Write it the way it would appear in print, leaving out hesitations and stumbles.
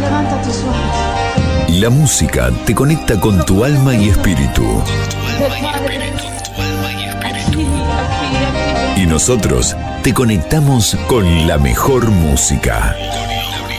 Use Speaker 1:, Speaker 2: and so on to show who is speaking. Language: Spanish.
Speaker 1: levanta tus ojos.
Speaker 2: La música te conecta con tu alma y espíritu. Y nosotros te conectamos con la mejor música.